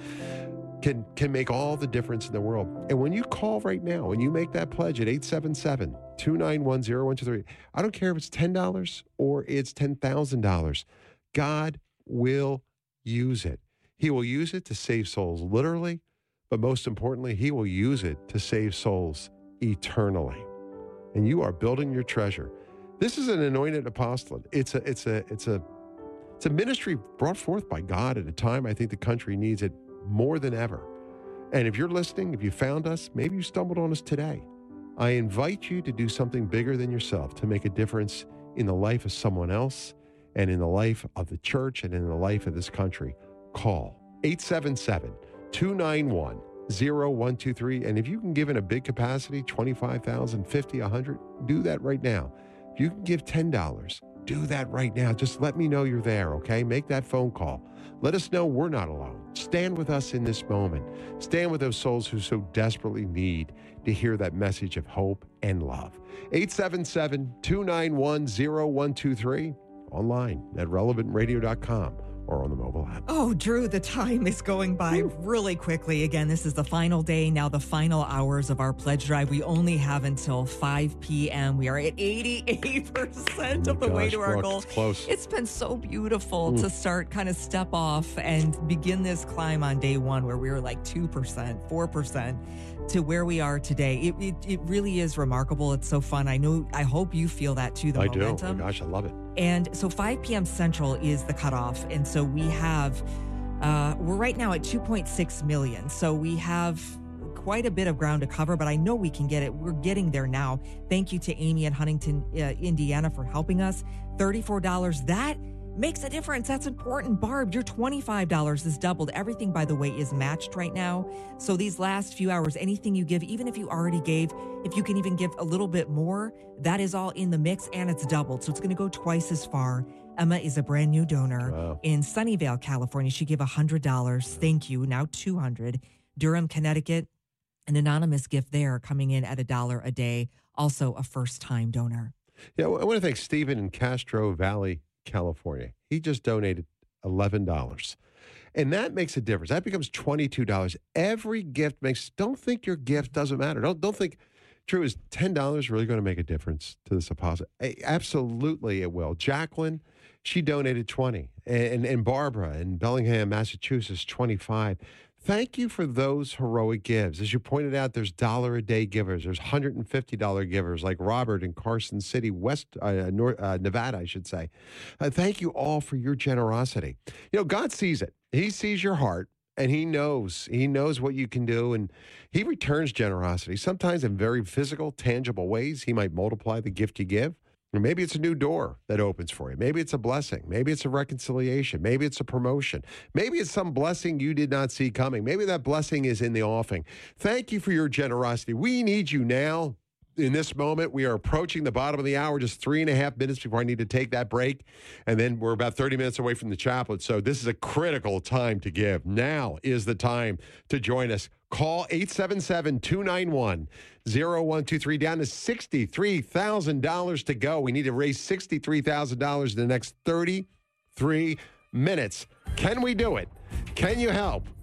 can can make all the difference in the world. And when you call right now, when you make that pledge at eight seven seven, two nine one, zero one two three, I don't care if it's ten dollars or it's ten thousand dollars, God will use it. He will use it to save souls literally, but most importantly, he will use it to save souls eternally. And you are building your treasure. This is an anointed apostolate. It's a it's a it's a it's a ministry brought forth by God at a time I think the country needs it more than ever. And if you're listening, if you found us, maybe you stumbled on us today, I invite you to do something bigger than yourself to make a difference in the life of someone else and in the life of the church and in the life of this country. Call eight seven seven, two nine one, zero one two three. And if you can give in a big capacity, twenty-five thousand, fifty, one hundred, do that right now. If you can give ten dollars, do that right now. Just let me know you're there, okay? Make that phone call. Let us know we're not alone. Stand with us in this moment. Stand with those souls who so desperately need to hear that message of hope and love. eight seven seven, two nine one, zero one two three. Online at relevant radio dot com or on the mobile app. Oh, Drew, the time is going by really quickly. Again, this is the final day, now the final hours of our pledge drive. We only have until five p.m. We are at eighty-eight percent oh of the gosh, way to our Brooke, goal. It's close. It's been so beautiful Mm. to start kind of step off and begin this climb on day one where we were like two percent, four percent to where we are today. It, it it really is remarkable. It's so fun. I know, I hope you feel that too, the I momentum. do. Oh, gosh, I love it. And so five p.m. Central is the cutoff. And so we have, uh, we're right now at two point six million. So we have quite a bit of ground to cover, but I know we can get it. We're getting there now. Thank you to Amy in Huntington, uh, Indiana for helping us. thirty-four dollars. That makes a difference. That's important. Barb, your twenty-five dollars is doubled. Everything, by the way, is matched right now. So these last few hours, anything you give, even if you already gave, if you can even give a little bit more, that is all in the mix and it's doubled. So it's going to go twice as far. Emma is a brand new donor Wow. in Sunnyvale, California. She gave one hundred dollars. Thank you. Now two hundred dollars. Durham, Connecticut, an anonymous gift there coming in at a dollar a day. Also a first-time donor. Yeah, I want to thank Stephen in Castro Valley, California. He just donated eleven dollars. And that makes a difference. That becomes twenty-two dollars. Every gift makes, don't think your gift doesn't matter. Don't don't think, Drew, is ten dollars really going to make a difference to this deposit? Absolutely it will. Jacqueline, she donated twenty. And, and Barbara in Bellingham, Massachusetts, twenty-five. Thank you for those heroic gives. As you pointed out, there's dollar a day givers. There's one hundred fifty dollars givers like Robert in Carson City, West uh, North, uh, Nevada, I should say. Uh, thank you all for your generosity. You know, God sees it. He sees your heart, and he knows. He knows what you can do, and he returns generosity, sometimes in very physical, tangible ways. He might multiply the gift you give. Or maybe it's a new door that opens for you. Maybe it's a blessing. Maybe it's a reconciliation. Maybe it's a promotion. Maybe it's some blessing you did not see coming. Maybe that blessing is in the offing. Thank you for your generosity. We need you now. In this moment, we are approaching the bottom of the hour, just three and a half minutes before I need to take that break. And then we're about thirty minutes away from the chaplet. So this is a critical time to give. Now is the time to join us. Call eight seven seven, two nine one, zero one two three. Down to sixty-three thousand dollars to go. We need to raise sixty-three thousand dollars in the next thirty-three minutes. Can we do it? Can you help?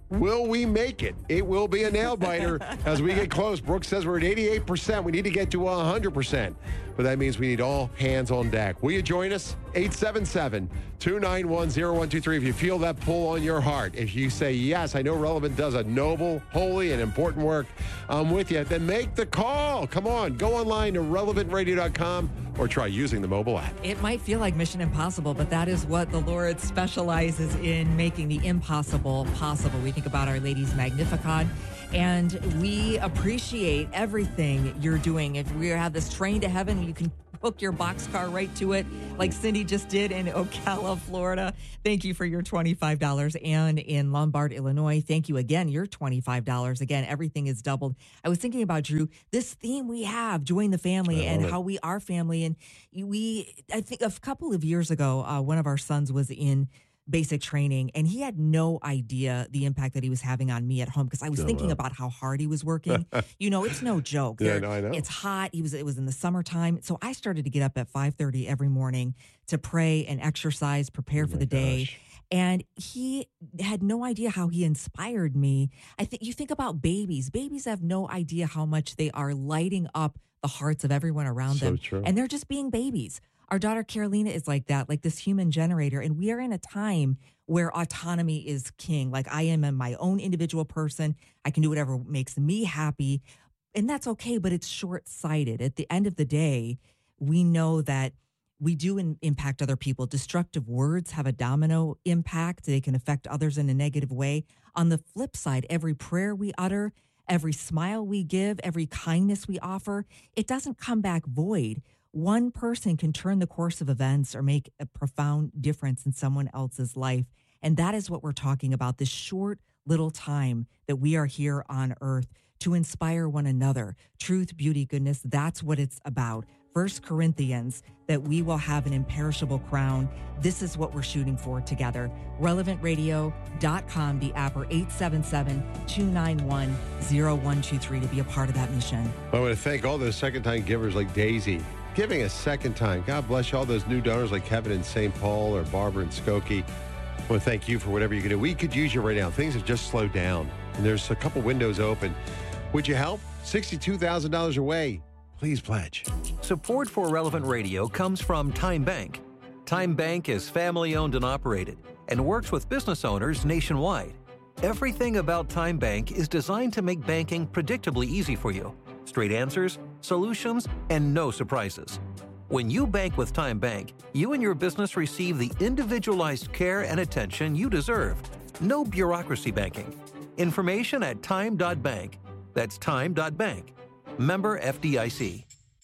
Will we make it? It will be a nail biter as we get close. Brooke says we're at eighty-eight percent. We need to get to one hundred percent. But that means we need all hands on deck. Will you join us? eight seven seven, two nine one, zero one two three. If you feel that pull on your heart, if you say, yes, I know Relevant does a noble, holy, and important work, I'm with you, then make the call. Come on. Go online to relevant radio dot com or try using the mobile app. It might feel like Mission Impossible, but that is what the Lord specializes in, making the impossible possible. We think about Our Lady's Magnificat, and we appreciate everything you're doing. If we have this train to heaven, you can hook your boxcar right to it, like Cindy just did in Ocala, Florida. Thank you for your twenty-five dollars. And in Lombard, Illinois, thank you again, your twenty-five dollars. Again, everything is doubled. I was thinking about, Drew, this theme we have, join the family, and it. how we are family. And we, I think a couple of years ago, uh, one of our sons was in basic training, and he had no idea the impact that he was having on me at home, because I was Oh, thinking wow. about how hard he was working. You know, it's no joke. Yeah, There- no, I know. It's hot. He was. It was in the summertime, so I started to get up at five thirty every morning to pray and exercise, prepare Oh for my the day. gosh. And he had no idea how he inspired me. I think you think about babies. Babies have no idea how much they are lighting up the hearts of everyone around So them, true. and they're just being babies. Our daughter Carolina is like that, like this human generator. And we are in a time where autonomy is king. Like, I am my own individual person. I can do whatever makes me happy. And that's okay, but it's short-sighted. At the end of the day, we know that we do in, impact other people. Destructive words have a domino impact. They can affect others in a negative way. On the flip side, every prayer we utter, every smile we give, every kindness we offer, it doesn't come back void. One person can turn the course of events or make a profound difference in someone else's life. And that is what we're talking about, this short little time that we are here on earth to inspire one another. Truth, beauty, goodness, that's what it's about. First Corinthians, that we will have an imperishable crown. This is what we're shooting for together. relevant radio dot com, the app, or eight seven seven, two nine one, zero one two three to be a part of that mission. I want to thank all those second-time givers like Daisy, giving a second time. God bless you. All those new donors like Kevin in Saint Paul or Barbara in Skokie. I want to thank you for whatever you can do. We could use you right now. Things have just slowed down, and there's a couple windows open. Would you help? sixty-two thousand dollars away. Please pledge. Support for Relevant Radio comes from Time Bank. Time Bank is family-owned and operated and works with business owners nationwide. Everything about Time Bank is designed to make banking predictably easy for you. Straight answers, solutions, and no surprises. When you bank with Time Bank, you and your business receive the individualized care and attention you deserve. No bureaucracy banking. Information at time dot bank. That's time dot bank. Member F D I C.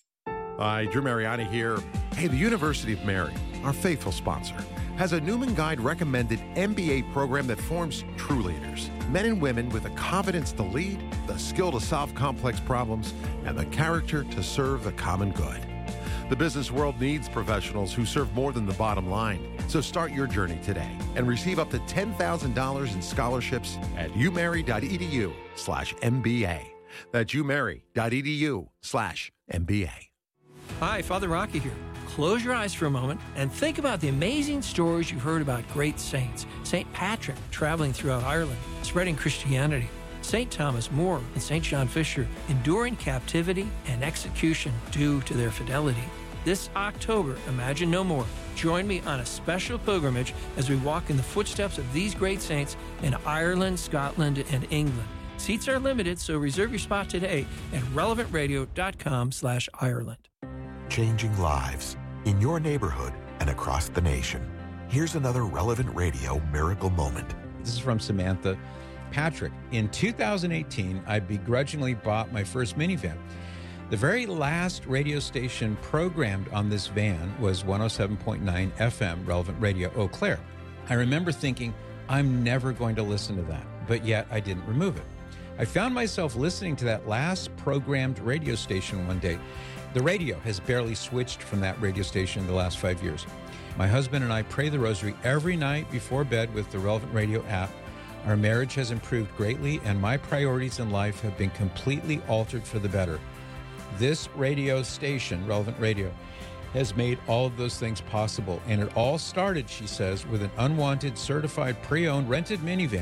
Hi, Drew Mariani here. Hey, the University of Mary, our faithful sponsor, has a Newman Guide recommended M B A program that forms true leaders. Men and women with the confidence to lead, the skill to solve complex problems, and the character to serve the common good. The business world needs professionals who serve more than the bottom line. So start your journey today and receive up to ten thousand dollars in scholarships at umary.edu slash MBA. That's umary.edu slash MBA. Hi, Father Rocky here. Close your eyes for a moment and think about the amazing stories you've heard about great saints. Saint Patrick traveling throughout Ireland, spreading Christianity. Saint Thomas More and Saint John Fisher enduring captivity and execution due to their fidelity. This October, Imagine No More. Join me on a special pilgrimage as we walk in the footsteps of these great saints in Ireland, Scotland, and England. Seats are limited, so reserve your spot today at relevant radio dot com slash Ireland. Changing lives in your neighborhood and across the nation. Here's another Relevant Radio miracle moment. This is from Samantha. Patrick, in two thousand eighteen, I begrudgingly bought my first minivan. The very last radio station programmed on this van was one oh seven point nine F M, Relevant Radio, Eau Claire. I remember thinking, I'm never going to listen to that, but yet I didn't remove it. I found myself listening to that last programmed radio station one day. The radio has barely switched from that radio station in the last five years. My husband and I pray the rosary every night before bed with the Relevant Radio app. Our marriage has improved greatly, and my priorities in life have been completely altered for the better. This radio station, Relevant Radio, has made all of those things possible. And it all started, she says, with an unwanted, certified, pre-owned, rented minivan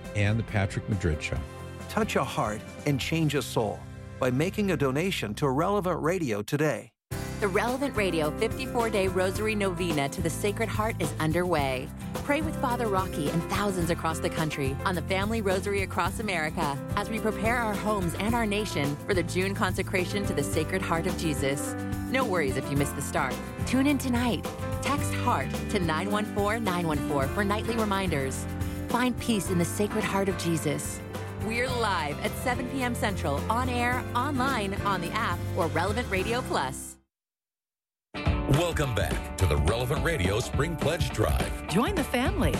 and The Patrick Madrid Show. Touch a heart and change a soul by making a donation to Relevant Radio today. The Relevant Radio fifty-four day Rosary Novena to the Sacred Heart is underway. Pray with Father Rocky and thousands across the country on the Family Rosary across America as we prepare our homes and our nation for the June consecration to the Sacred Heart of Jesus. No worries if you miss the start. Tune in tonight. Text HEART to nine one four nine one four for nightly reminders. Find peace in the Sacred Heart of Jesus. We're live at seven p.m. Central, on air, online, on the app, or Relevant Radio Plus. Welcome back to the Relevant Radio Spring Pledge Drive. Join the family.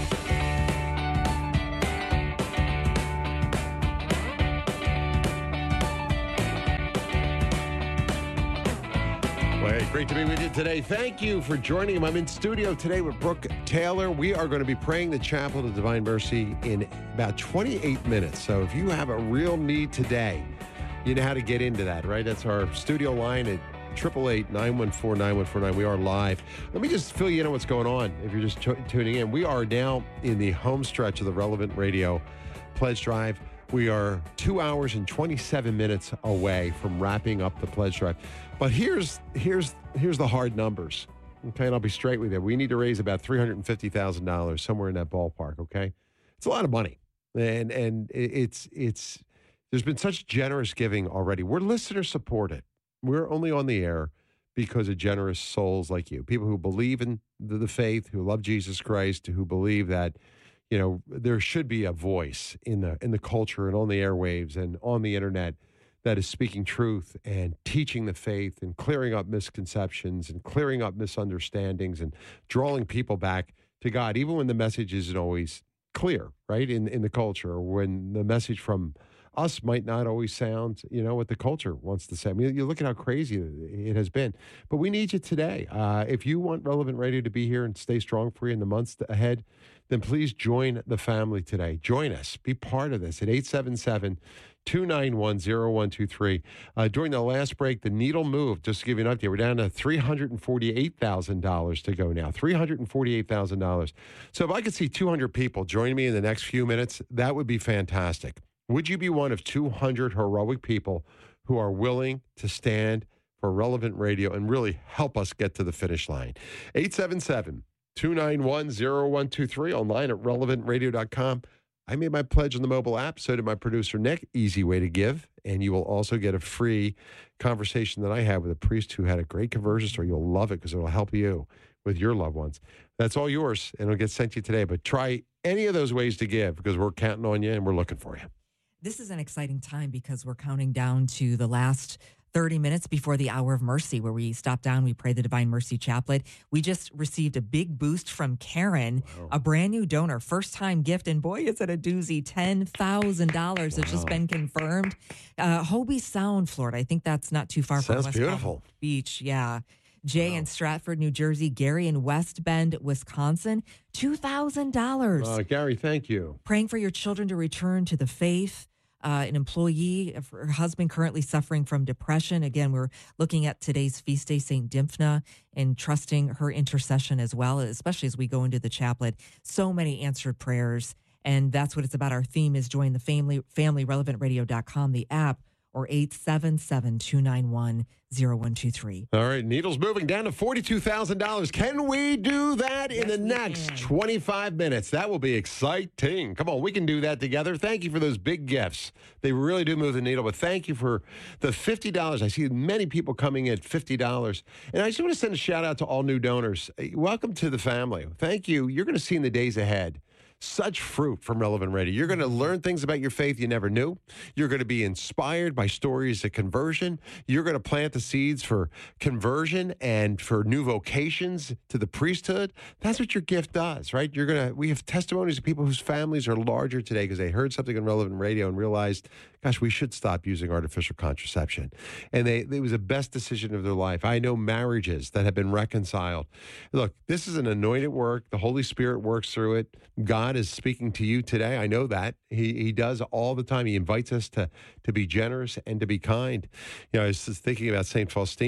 Well, hey, great to be with you today. Thank you for joining him. I'm in studio today with Brooke Taylor. We are going to be praying the Chaplet of Divine Mercy in about twenty-eight minutes. So if you have a real need today, you know how to get into that, right? That's our studio line at eight eight eight, nine one four, nine one four nine. We are live. Let me just fill you in on what's going on if you're just t- tuning in. We are now in the home stretch of the Relevant Radio Pledge Drive. We are two hours and twenty-seven minutes away from wrapping up the pledge drive. But here's here's here's the hard numbers. Okay, and I'll be straight with you. We need to raise about three hundred fifty thousand dollars, somewhere in that ballpark, okay? It's a lot of money. And and it's it's there's been such generous giving already. We're listener supported. We're only on the air because of generous souls like you, people who believe in the, the faith, who love Jesus Christ, who believe that, you know, there should be a voice in the in the culture and on the airwaves and on the internet that is speaking truth and teaching the faith and clearing up misconceptions and clearing up misunderstandings and drawing people back to God, even when the message isn't always clear, right, in, in the culture, or when the message from us might not always sound, you know, what the culture wants to say. I mean, you look at how crazy it has been. But we need you today. Uh, if you want Relevant Radio to be here and stay strong for you in the months ahead, then please join the family today. Join us. Be part of this at eight seven seven, two nine one, zero one two three. Uh, during the last break, the needle moved. Just to give you an update, we're down to three hundred forty-eight thousand dollars to go now. three hundred forty-eight thousand dollars. So if I could see two hundred people join me in the next few minutes, that would be fantastic. Would you be one of two hundred heroic people who are willing to stand for Relevant Radio and really help us get to the finish line? eight seven seven, two nine one, zero one two three, online at relevant radio dot com. I made my pledge on the mobile app. So did my producer, Nick. Easy way to give. And you will also get a free conversation that I had with a priest who had a great conversion story. You'll love it because it will help you with your loved ones. That's all yours, and it'll get sent to you today. But try any of those ways to give because we're counting on you and we're looking for you. This is an exciting time because we're counting down to the last thirty minutes before the hour of mercy, where we stop down, we pray the Divine Mercy Chaplet. We just received a big boost from Karen, wow. a brand new donor, first time gift, and boy, is it a doozy, ten thousand dollars. Wow. It's just been confirmed. Uh, Hobie Sound, Florida. I think that's not too far Sounds from West beautiful. Palm Beach. Yeah. Jay wow. in Stratford, New Jersey. Gary in West Bend, Wisconsin, two thousand dollars. Uh, Gary, thank you. Praying for your children to return to the faith. Uh, an employee, her husband currently suffering from depression. Again, we're looking at today's feast day, Saint Dymphna, and trusting her intercession as well, especially as we go into the chaplet. So many answered prayers, and that's what it's about. Our theme is join the family, family relevant radio dot com, the app, or eight seven seven, two nine one, zero one two three. All right, needle's moving down to forty-two thousand dollars. Can we do that in yes, the next can. twenty-five minutes? That will be exciting. Come on, we can do that together. Thank you for those big gifts. They really do move the needle, but thank you for the fifty dollars. I see many people coming at fifty dollars. And I just want to send a shout out to all new donors. Welcome to the family. Thank you. You're going to see in the days ahead such fruit from Relevant Radio. You're going to learn things about your faith you never knew. You're going to be inspired by stories of conversion. You're going to plant the seeds for conversion and for new vocations to the priesthood. That's what your gift does, right? You're going to, we have testimonies of people whose families are larger today because they heard something on Relevant Radio and realized, gosh, we should stop using artificial contraception. And they, it was the best decision of their life. I know marriages that have been reconciled. Look, this is an anointed work. The Holy Spirit works through it. God is speaking to you today. I know that. He he does all the time. He invites us to, to be generous and to be kind. You know, I was just thinking about Saint Faustina.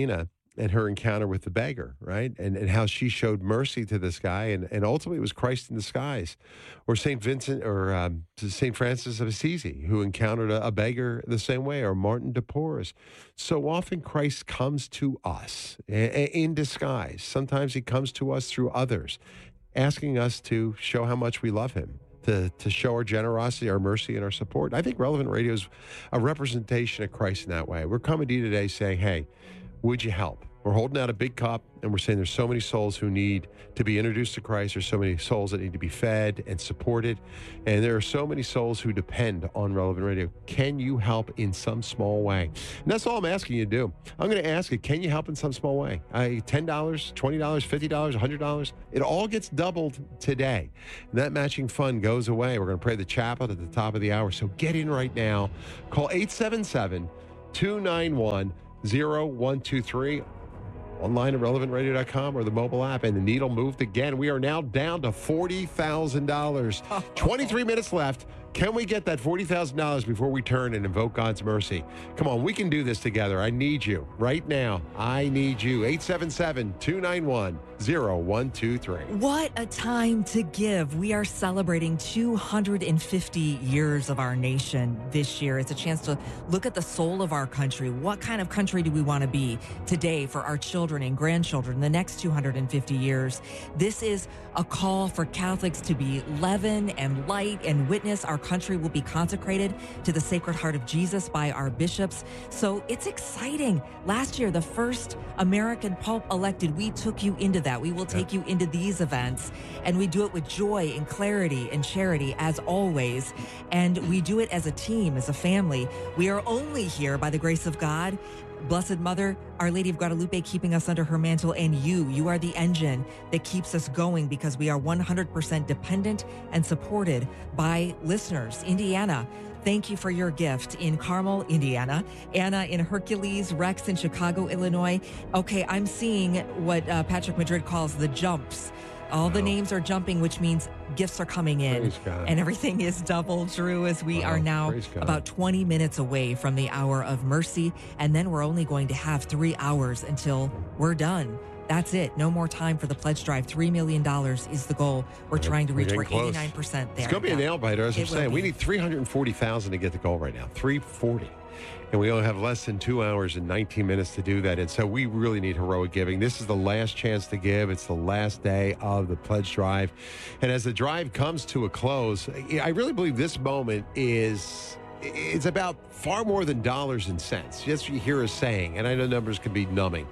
and her encounter with the beggar, right? And and how she showed mercy to this guy, and, and ultimately it was Christ in disguise. Or Saint Vincent, or um, Saint Francis of Assisi, who encountered a, a beggar the same way, or Martin de Porres. So often Christ comes to us in disguise. Sometimes he comes to us through others, asking us to show how much we love him, to, to show our generosity, our mercy, and our support. I think Relevant Radio is a representation of Christ in that way. We're coming to you today saying, hey, would you help? We're holding out a big cup, and we're saying there's so many souls who need to be introduced to Christ. There's so many souls that need to be fed and supported. And there are so many souls who depend on Relevant Radio. Can you help in some small way? And that's all I'm asking you to do. I'm going to ask you, can you help in some small way? Uh, ten dollars, twenty dollars, fifty dollars, one hundred dollars. It all gets doubled today. And that matching fund goes away. We're going to pray the chaplet at the top of the hour. So get in right now. Call eight seven seven, two nine one, zero one two three. Online at relevant radio dot com or the mobile app, and the needle moved again. We are now down to forty thousand dollars. twenty-three minutes left. Can we get that forty thousand dollars before we turn and invoke God's mercy? Come on, we can do this together. I need you right now. I need you. eight seven seven, two nine one, zero one two three. What a time to give. We are celebrating two hundred fifty years of our nation this year. It's a chance to look at the soul of our country. What kind of country do we want to be today for our children and grandchildren the next two hundred fifty years? This is a call for Catholics to be leaven and light and witness. Our country will be consecrated to the Sacred Heart of Jesus by our bishops. So it's exciting. Last year, the first American Pope elected, we took you into that. We will take you into these events, and we do it with joy and clarity and charity as always. And we do it as a team, as a family. We are only here by the grace of God. Blessed Mother, Our Lady of Guadalupe, keeping us under her mantle, and you, you are the engine that keeps us going, because we are one hundred percent dependent and supported by listeners. Indiana, thank you for your gift. In Carmel, Indiana, Anna in Hercules, Rex in Chicago, Illinois. Okay, I'm seeing what uh, Patrick Madrid calls the jumps. All the names are jumping, which means gifts are coming in, and everything is double, Drew, as we Wow, are now praise God. about twenty minutes away from the hour of mercy, and then we're only going to have three hours until we're done. That's it. No more time for the pledge drive. three million dollars is the goal. We're trying to We're reach. getting We're close. eighty-nine percent there. It's going to be a Yeah. nail biter, as I'm It will saying. We be. need three hundred forty thousand dollars to get the goal right now, three forty. And we only have less than two hours and nineteen minutes to do that. And so we really need heroic giving. This is the last chance to give. It's the last day of the pledge drive. And as the drive comes to a close, I really believe this moment is it's about far more than dollars and cents. That's what you hear us saying. And I know numbers can be numbing.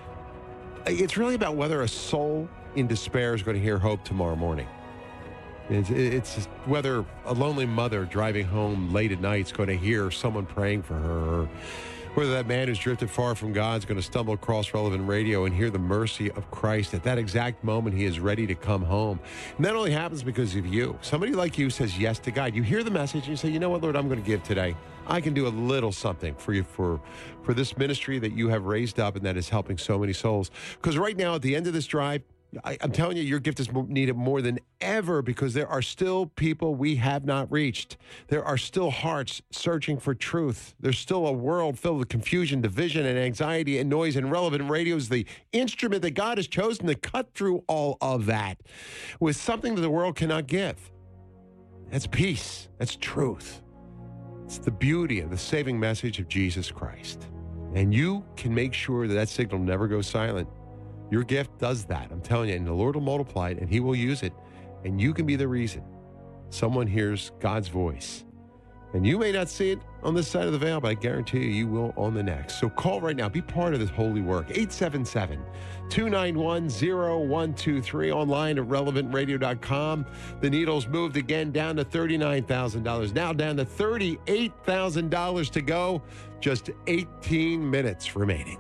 It's really about whether a soul in despair is going to hear hope tomorrow morning. It's, it's whether a lonely mother driving home late at night is going to hear someone praying for her, or whether that man who's drifted far from God is going to stumble across Relevant Radio and hear the mercy of Christ. At that exact moment, he is ready to come home. And that only happens because of you. Somebody like you says yes to God. You hear the message and you say, you know what, Lord, I'm going to give today. I can do a little something for you, for, for this ministry that you have raised up and that is helping so many souls. Because right now, at the end of this drive, I, I'm telling you, your gift is needed more than ever, because there are still people we have not reached. There are still hearts searching for truth. There's still a world filled with confusion, division, and anxiety and noise, and Relevant Radio is the instrument that God has chosen to cut through all of that with something that the world cannot give. That's peace. That's truth. It's the beauty of the saving message of Jesus Christ. And you can make sure that that signal never goes silent. Your gift does that. I'm telling you, and the Lord will multiply it, and he will use it. And you can be the reason someone hears God's voice. And you may not see it on this side of the veil, but I guarantee you, you will on the next. So call right now. Be part of this holy work. eight seven seven, two nine one, zero one two three. Online at relevant radio dot com. The needle's moved again down to thirty-nine thousand dollars. Now down to thirty-eight thousand dollars to go. Just eighteen minutes remaining.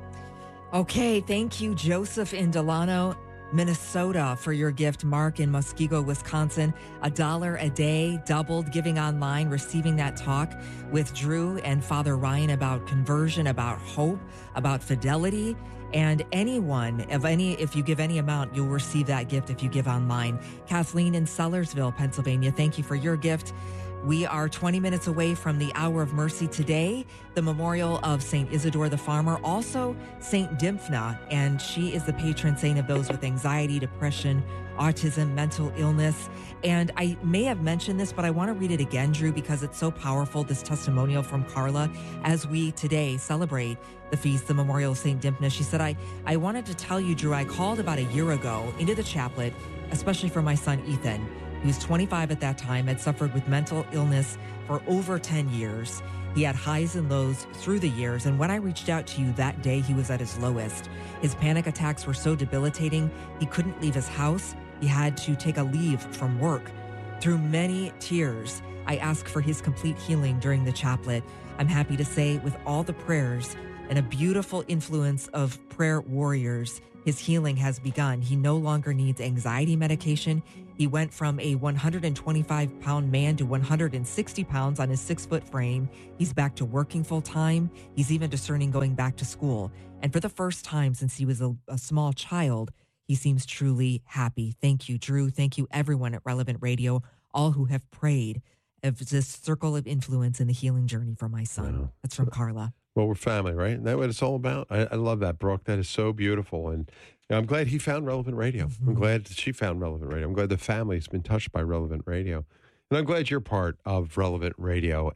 Okay, thank you, Joseph in Delano, Minnesota, for your gift. Mark in Muskego, Wisconsin, a dollar a day, doubled, giving online, receiving that talk with Drew and Father Ryan about conversion, about hope, about fidelity. And anyone of any, if you give any amount, you'll receive that gift if you give online. Kathleen in Sellersville, Pennsylvania, thank you for your gift. We are twenty minutes away from the Hour of Mercy today, the memorial of Saint Isidore the Farmer, also Saint Dymphna, and she is the patron saint of those with anxiety, depression, autism, mental illness. And I may have mentioned this, but I want to read it again, Drew, because it's so powerful, this testimonial from Carla, as we today celebrate the feast, the memorial of Saint Dymphna. She said, I, I wanted to tell you, Drew, I called about a year ago into the chaplet, especially for my son, Ethan. He was twenty-five at that time, had suffered with mental illness for over ten years. He had highs and lows through the years, and when I reached out to you that day, he was at his lowest. His panic attacks were so debilitating, he couldn't leave his house. He had to take a leave from work. Through many tears, I asked for his complete healing during the chaplet. I'm happy to say, with all the prayers and a beautiful influence of prayer warriors, his healing has begun. He no longer needs anxiety medication. He went from a one hundred twenty-five pound man to one hundred sixty pounds on his six foot frame. He's back to working full time. He's even discerning going back to school. And for the first time since he was a, a small child, he seems truly happy. Thank you, Drew. Thank you, everyone at Relevant Radio, all who have prayed of this circle of influence in the healing journey for my son. Wow. That's from Carla. Well, we're family, right? Isn't that what it's all about? I, I love that, Brooke. That is so beautiful. And you know, I'm glad he found Relevant Radio. Mm-hmm. I'm glad that she found Relevant Radio. I'm glad the family's been touched by Relevant Radio. And I'm glad you're part of Relevant Radio.